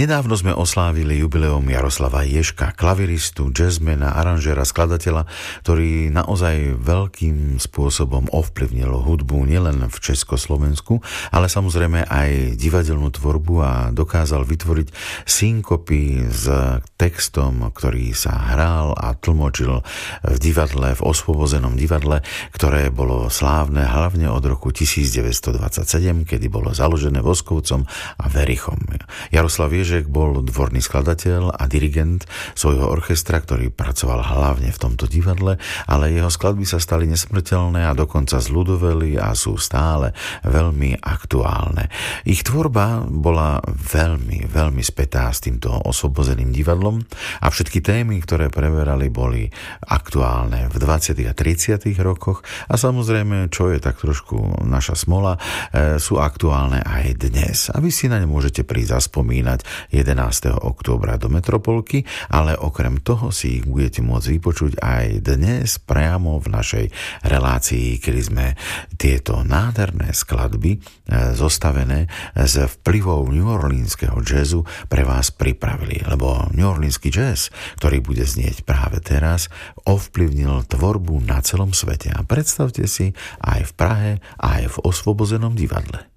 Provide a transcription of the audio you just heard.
Nedávno sme oslávili jubileum Jaroslava Ježka, klaviristu, jazzmana, aranžéra, skladateľa, ktorý naozaj veľkým spôsobom ovplyvnil hudbu nielen v Československu, ale samozrejme aj divadelnú tvorbu a dokázal vytvoriť synkopy s textom, ktorý sa hral a tlmočil v divadle, v Osvobozenom divadle, ktoré bolo slávne hlavne od roku 1927, kedy bolo založené Voskovcom a Verichom. Jaroslav Ježek bol dvorný skladateľ a dirigent svojho orchestra, ktorý pracoval hlavne v tomto divadle, ale jeho skladby sa stali nesmrteľné a dokonca zľudoveli a sú stále veľmi aktuálne. Ich tvorba bola veľmi, veľmi spätá s týmto Osvobozeným divadlom a všetky témy, ktoré preberali, boli aktuálne v 20. a 30. rokoch a samozrejme, čo je tak trošku naša smola, sú aktuálne aj dnes. A vy si na ne môžete prísť zaspomínať 11. októbra do Metropolky, ale okrem toho si ich budete môcť vypočuť aj dnes priamo v našej relácii, kedy sme tieto nádherné skladby zostavené z vplyvov neworleanského jazzu pre vás pripravili, lebo neworleanský jazz, ktorý bude znieť práve teraz, ovplyvnil tvorbu na celom svete. A predstavte si, aj v Prahe, aj v Osvobozenom divadle.